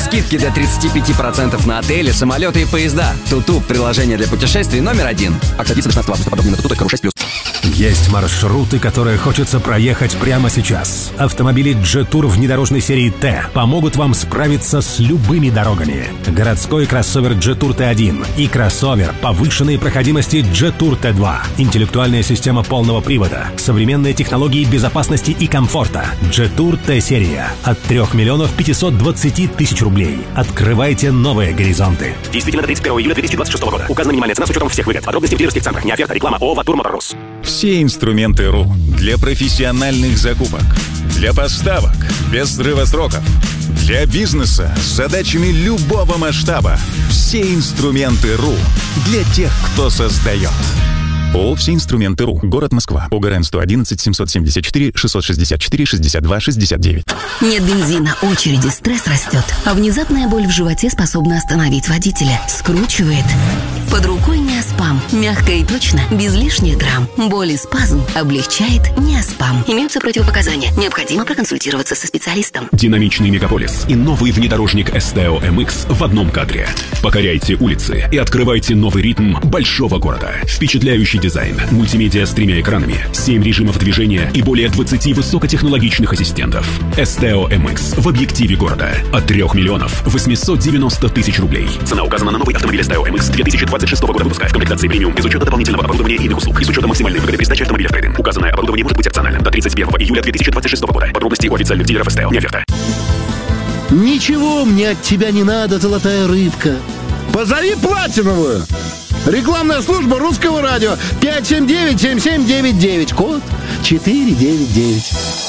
Скидки до 35% на отели, самолеты и поезда. Туту – приложение для путешествий номер 1. Акция длится до 16 августа. Подробнее на tutu.ru6+. Есть маршруты, которые хочется проехать прямо сейчас. Автомобили Jetour внедорожной серии Т помогут вам справиться с любыми дорогами. Городской кроссовер Jetour T1 и кроссовер повышенной проходимости Jetour T2. Интеллектуальная система полного привода, современные технологии безопасности и комфорта. Jetour T-серия от 3 520 000 рублей. Открывайте новые горизонты. Действительно до 31 июля 2026 года. Указана минимальная цена с учетом всех выгод. Подробности в дилерских центрах. Не оферта, реклама. ООО «Ватур Моторус». Все инструменты РУ для профессиональных закупок, для поставок без срыва сроков, для бизнеса с задачами любого масштаба. Все инструменты РУ для тех, кто создает. ООО «Все инструменты РУ». Город Москва. ОГРН 111 774 664 62 69. Нет бензина, очереди, стресс растет. А внезапная боль в животе способна остановить водителя. Скручивает. Под рукой Неоспам. Мягко и точно, без лишних драм. Боль и спазм облегчает Неоспам. Имеются противопоказания. Необходимо проконсультироваться со специалистом. Динамичный мегаполис и новый внедорожник STO MX в одном кадре. Покоряйте улицы и открывайте новый ритм большого города. Впечатляющий дизайн, мультимедиа с 3 экранами, 7 режимов движения и более 20 высокотехнологичных ассистентов. STO MX в объективе города от 3 890 000 рублей. Цена указана на новый автомобиль STO MX 2026 года выпуска в комплектации премиум без учета дополнительного оборудования и иных услуг и с учетом максимальной выгоды при сдаче автомобиля в трейд-ин. Указанное оборудование может быть опциональным до 31 июля 2026 года. Подробности у официальных дилеров STO. Не оферта. Ничего мне от тебя не надо, золотая рыбка. Позови платиновую. Рекламная служба Русского радио 579-7799. Код 499.